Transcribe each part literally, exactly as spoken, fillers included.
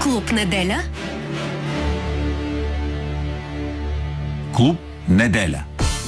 Клуб Неделя. Клуб Неделя.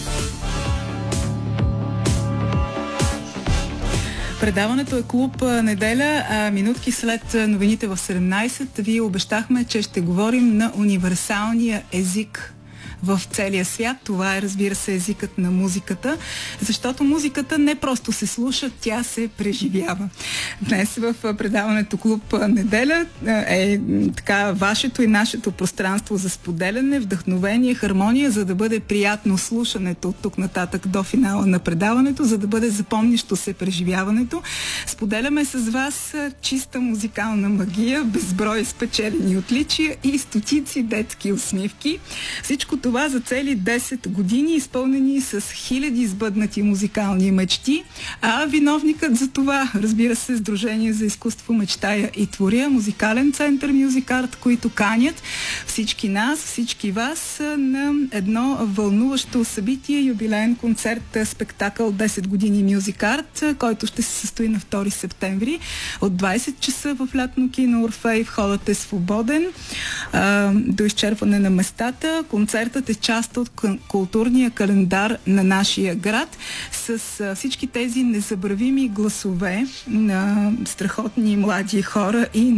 Предаването е Клуб Неделя, а минутки след новините в седемнайсет ви обещахме, че ще говорим на универсалния език в целия свят. Това е, разбира се, езикът на музиката, защото музиката не просто се слуша, тя се преживява. Днес в предаването Клуб Неделя е така вашето и нашето пространство за споделяне, вдъхновение, хармония, за да бъде приятно слушането от тук нататък до финала на предаването, за да бъде запомнищо се преживяването. Споделяме с вас чиста музикална магия, безброй спечелени отличия и стотици детски усмивки. Всичко това за цели десет години, изпълнени с хиляди сбъднати музикални мечти, а виновникът за това, разбира се, Сдружение за изкуство Мечтая и Творя, музикален център Music Art, които канят всички нас, всички вас на едно вълнуващо събитие, юбилеен концерт, спектакъл десет години Music Art, който ще се състои на втори септември от двайсет часа в лятно кино Орфей. Входът е свободен а, до изчерпване на местата. Концертът е част от културния календар на нашия град с а, всички тези незабравими гласове на страхотни млади хора и